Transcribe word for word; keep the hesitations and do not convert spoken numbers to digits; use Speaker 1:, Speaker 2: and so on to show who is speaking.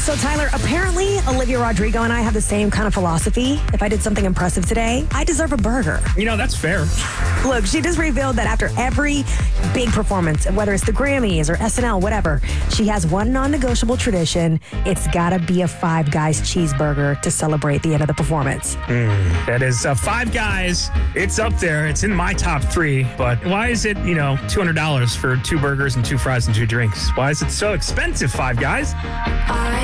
Speaker 1: So, Tyler, apparently Olivia Rodrigo and I have the same kind of philosophy. If I did something impressive today, I deserve a burger.
Speaker 2: You know, that's fair.
Speaker 1: Look, she just revealed that after every big performance, whether it's the Grammys or S N L, whatever, she has one non-negotiable tradition. It's got to be a Five Guys cheeseburger to celebrate the end of the performance.
Speaker 2: Mm, that is uh, Five Guys. It's up there. It's in my top three. But why is it, you know, two hundred dollars for two burgers and two fries and two drinks? Why is it so expensive, Five Guys?